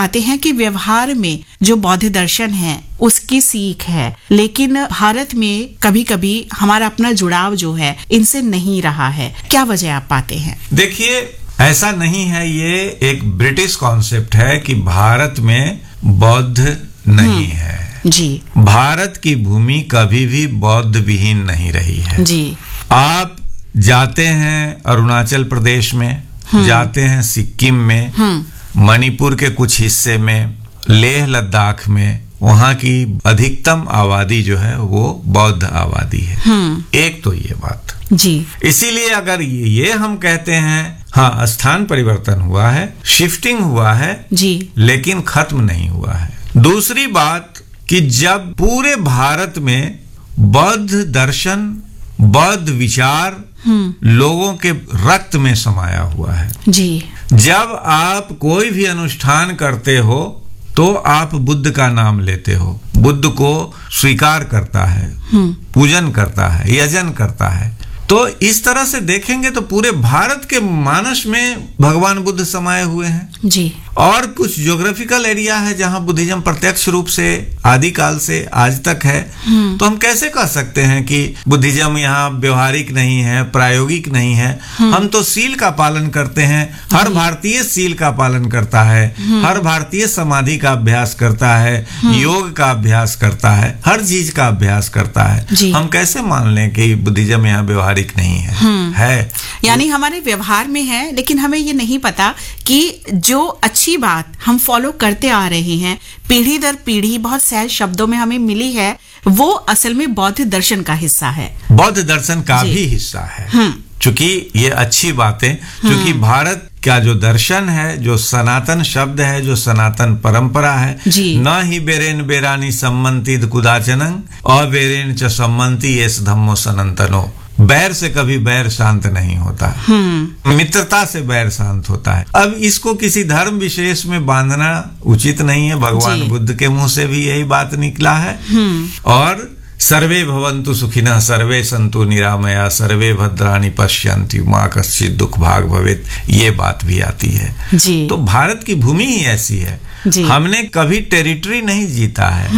पाते हैं कि व्यवहार में जो बौद्ध दर्शन है उसकी सीख है, लेकिन भारत में कभी कभी हमारा अपना जुड़ाव जो है इनसे नहीं रहा है। क्या वजह आप पाते हैं? देखिए, ऐसा नहीं है, ये एक ब्रिटिश कॉन्सेप्ट है कि भारत में बौद्ध नहीं है जी। भारत की भूमि कभी भी बौद्ध विहीन नहीं रही है जी। आप जाते हैं अरुणाचल प्रदेश में, जाते हैं सिक्किम में, मणिपुर के कुछ हिस्से में, लेह लद्दाख में, वहां की अधिकतम आबादी जो है वो बौद्ध आबादी है। एक तो ये बात जी। इसीलिए अगर ये हम कहते हैं हाँ स्थान परिवर्तन हुआ है, शिफ्टिंग हुआ है जी, लेकिन खत्म नहीं हुआ है। दूसरी बात कि जब पूरे भारत में बौद्ध दर्शन, बौद्ध विचार लोगों के रक्त में समाया हुआ है जी। जब आप कोई भी अनुष्ठान करते हो तो आप बुद्ध का नाम लेते हो, बुद्ध को स्वीकार करता है, पूजन करता है, यजन करता है। तो इस तरह से देखेंगे तो पूरे भारत के मानस में भगवान बुद्ध समाये हुए हैं जी। और कुछ ज्योग्राफिकल एरिया है जहां बुद्धिज्म प्रत्यक्ष रूप से आदिकाल से आज तक है। तो हम कैसे कह सकते हैं कि बुद्धिज्म यहाँ व्यवहारिक नहीं है, प्रायोगिक नहीं है? हम तो सील का पालन करते हैं, हर भारतीय सील का पालन करता है, हर भारतीय समाधि का अभ्यास करता है, योग का अभ्यास करता है, हर चीज का अभ्यास करता है। हम कैसे मान लें कि बुद्धिज्म यहाँ व्यवहारिक नहीं है? यानी हमारे व्यवहार में है, लेकिन हमें ये नहीं पता कि जो अच्छी बात हम फॉलो करते आ रहे हैं पीढ़ी दर पीढ़ी, बहुत सहज शब्दों में हमें मिली है, वो असल में बौद्ध दर्शन का हिस्सा है, बौद्ध दर्शन का भी हिस्सा है। चूंकि ये अच्छी बातें, चूंकि भारत का जो दर्शन है, जो सनातन शब्द है, जो सनातन परंपरा है, न ही बेरेन बेरानी सम्मंति कुदाचनं अबेरेन च सम्मंति एस धम्मो सनातनो। बैर से कभी बैर शांत नहीं होता, मित्रता से बैर शांत होता है। अब इसको किसी धर्म विशेष में बांधना उचित नहीं है। भगवान बुद्ध के मुंह से भी यही बात निकला है। और सर्वे भवन्तु सुखिनः, सर्वे सन्तु निरामया, सर्वे भद्राणि पश्यन्तु मा कश्चित् दुख भाग भवेत्, ये बात भी आती है जी। तो भारत की भूमि ही ऐसी है जी। हमने कभी टेरिटरी नहीं जीता है,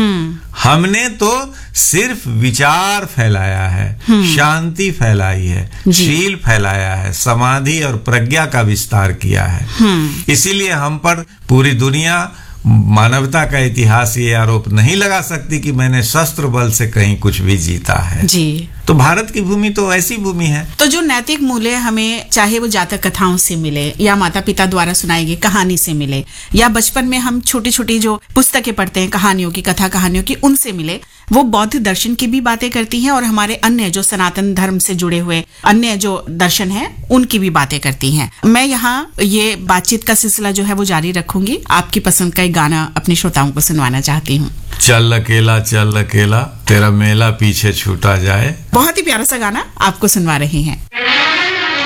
हमने तो सिर्फ विचार फैलाया है, शांति फैलाई है, शील फैलाया है, समाधि और प्रज्ञा का विस्तार किया है। इसीलिए हम पर पूरी दुनिया, मानवता का इतिहास ये आरोप नहीं लगा सकती कि मैंने शस्त्र बल से कहीं कुछ भी जीता है जी। तो भारत की भूमि तो ऐसी भूमि है। तो जो नैतिक मूल्य हमें, चाहे वो जातक कथाओं से मिले या माता पिता द्वारा सुनाई गई कहानी से मिले, या बचपन में हम छोटी छोटी जो पुस्तकें पढ़ते हैं कहानियों की, कथा कहानियों की, उनसे मिले, वो बौद्ध दर्शन की भी बातें करती हैं और हमारे अन्य जो सनातन धर्म से जुड़े हुए अन्य जो दर्शन हैं उनकी भी बातें करती हैं। मैं यहाँ ये बातचीत का सिलसिला जो है वो जारी रखूंगी। आपकी पसंद का एक गाना अपने श्रोताओं को सुनवाना चाहती हूँ। चल अकेला तेरा मेला पीछे छूटा जाए। बहुत ही प्यारा सा गाना आपको सुनवा रहे हैं।